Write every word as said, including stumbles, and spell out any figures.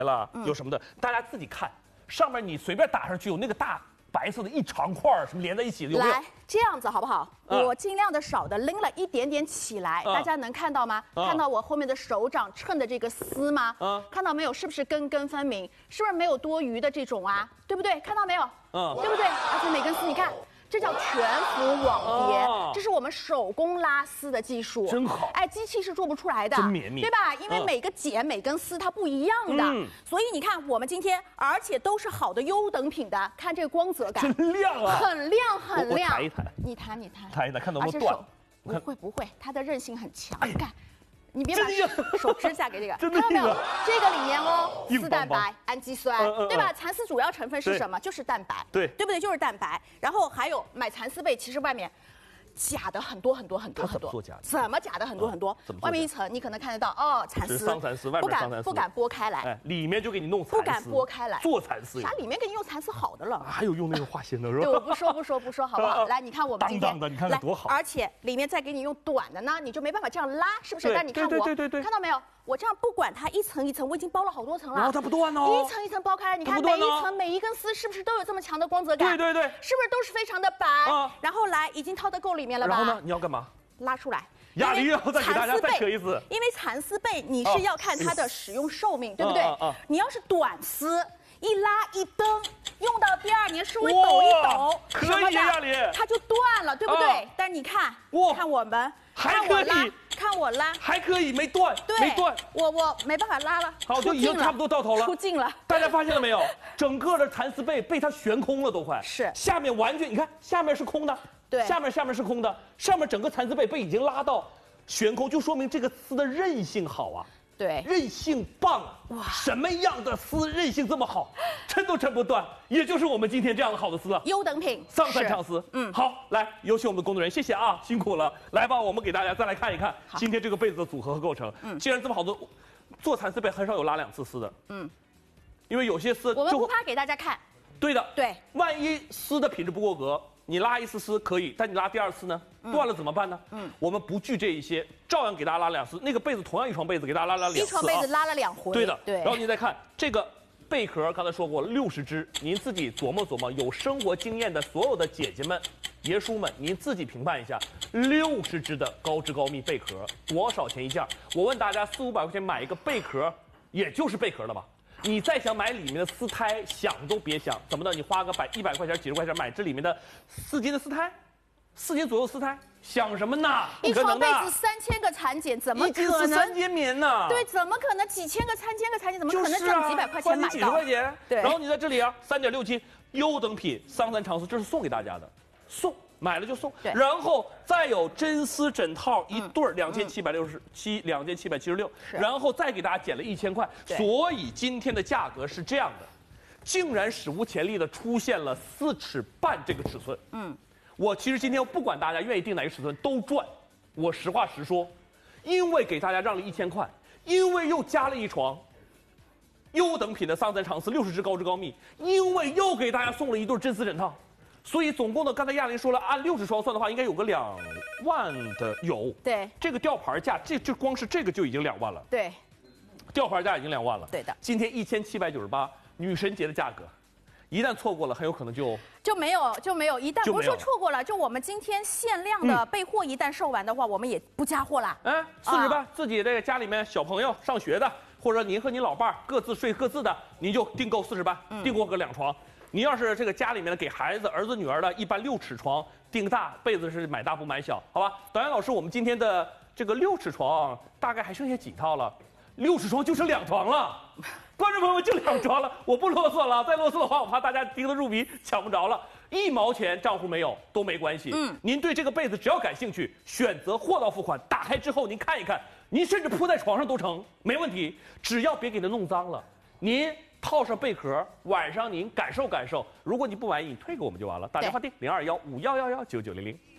了，有什么的，大家自己看。上面你随便打上去，有那个大白色的一长块儿，什么连在一起的，有没有？ 来，这样子好不好？ 嗯我尽量的少的拎了一点点起来， 嗯大家能看到吗？ 嗯看到我后面的手掌衬的这个丝吗？ 嗯看到没有？是不是根根分明？是不是没有多余的这种啊？对不对？看到没有？ 嗯对不对？而且每根丝你看。这叫全幅网叠， 哦这是我们手工拉丝的技术， 真好哎，机器是做不出来的， 真绵密对吧？因为嗯每个茧、每根丝它不一样的， 嗯所以你看我们今天，而且都是好的优等品的，看这个光泽感， 真亮啊！ 很亮很我我亮。 弹一弹你弹你弹， 弹一弹看能不能断而且手不会不会，它的韧性很强。 哎呀看，你别把真硬手指甲给这个， 真的看到没有硬啊？ 这个里面哦， 硬丝蛋邦邦白、氨基酸嗯嗯嗯， 对吧？蚕丝主要成分是对什么？就是蛋白， 对对不对？就是蛋白。然后还有买蚕丝被，其实外面。假的很多很多很多它很多， 怎么做假的怎么假的很多很多？ 怎么做外面一层你可能看得到哦，蚕丝， 是桑蚕丝外面不桑蚕丝敢不敢剥开来， 哎，里面就给你弄蚕丝， 不敢剥开来做蚕丝。 啥里面给你用蚕丝好的了。 还有用那个化纤的是对，我吧？ 不说不说不说，好不好？来，你看我们今天当当的你看看来多好而且里面再给你用短的呢，你就没办法这样拉，是不是？ 对但你看我， 对对对对对看到没有？我这样不管它一层一层，我已经包了好多层了。 然后它不断哦一层一层剥开来，你看它不断哦每一层每一根丝是不是都有这么强的光泽感？ 对对对是不是都是非常的白？ 啊然后来，已经掏得够里面了吧？ 然后呢？你要干嘛？ 拉出来。 哑铃因为要再给大家蚕丝被再磕一次因为蚕丝被你哦是要看它的使用寿命，对不对啊啊啊？ 你要是短丝。一拉一蹬，用到第二年稍微抖一抖哇，可以什么的哑铃它就断了，对不对啊？ 但你看哇， 看我们， 还看我拉可以， 看我拉， 还可以，没断， 对， 没断。 我我没办法拉了， 好， 出镜了就已经差不多到头了， 出镜了。 大家发现了没有？整个的蚕丝被被它悬空了，都快是下面完全，你看下面是空的， 对下面下面是空的，上面整个蚕丝被被已经拉到悬空，就说明这个丝的韧性好啊。 对， 韧性棒啊！哇，什么样的丝韧性这么好，抻都抻不断，也就是我们今天这样的好的丝了。 优等品， 桑蚕是长丝， 嗯， 好，来，有请我们的工作人员，谢谢啊，辛苦了。来吧，我们给大家再来看一看好今天这个被子的组合和构成。嗯，既然这么好的，做蚕丝被很少有拉两次丝的， 嗯， 因为有些丝就我们不怕给大家看， 对的， 对， 万一丝的品质不过格，你拉一次丝可以，但你拉第二次呢，断了怎么办呢？嗯，我们不惧这一些，照样给大家拉两次。那个被子同样一床被子，给大家拉拉两次、啊。 一床被子拉了两回， 对的， 对。 然后您再看这个贝壳，刚才说过六十只，您自己琢磨琢磨，有生活经验的所有的姐姐们、爷叔们，您自己评判一下，六十只的高支高密贝壳多少钱一件？我问大家，四五百块钱买一个贝壳，也就是贝壳了吧？你再想买里面的丝胎，想都别想。怎么的？你花个百一百块钱、几十块钱买这里面的四斤的丝胎，四斤左右丝胎，想什么呢？ 一不可床被能的子三千个蚕茧，怎么一斤可能？ 丝三间棉呢？ 对，怎么可能几千个、三千个蚕茧，怎么可能就是啊， 挣几百块钱换你几十买到？ 块钱。 对然后你在这里啊，三点六斤优等品桑蚕长丝，这是送给大家的，送。买了就送， 对然后再有真丝枕套一对儿，两千七百六十七，两千七百七十六，然后再给大家减了一千块， 对所以今天的价格是这样的，竟然史无前例的出现了四尺半这个尺寸。嗯，我其实今天不管大家愿意定哪个尺寸都赚，我实话实说，因为给大家让了一千块，因为又加了一床。优等品的桑蚕长丝六十只高支高密，因为又给大家送了一对真丝枕套，所以总共呢，刚才亚玲说了，按六十双算的话，应该有个两万的有。 对， 这个吊牌价，这这光是这个就已经两万了， 对， 吊牌价已经两万了。 对的今天一千七百九十八，女神节的价格，一旦错过了，很有可能就就没有就没有，一旦不是说就没有了错过了，就我们今天限量的备货一旦售完的话，我们也不加货啦。 哎，四十八，自己这个家里面小朋友上学的，或者您和您老伴儿各自睡各自的，您就订购四十八，订购个两床。您要是这个家里面的给孩子儿子女儿的，一般六尺床订大，被子是买大不买小，好吧？导演老师，我们今天的这个六尺床大概还剩下几套了？六尺床就剩两床了，观众朋友们就两床了，我不啰嗦了，再啰嗦的话，我怕大家盯得入迷，抢不着了。一毛钱账户没有都没关系，嗯，您对这个被子只要感兴趣，选择货到付款，打开之后您看一看，您甚至铺在床上都成，没问题，只要别给它弄脏了，您。套上贝壳，晚上您感受感受。如果你不满意，你退给我们就完了。打电话订零二幺五幺幺幺九九零零。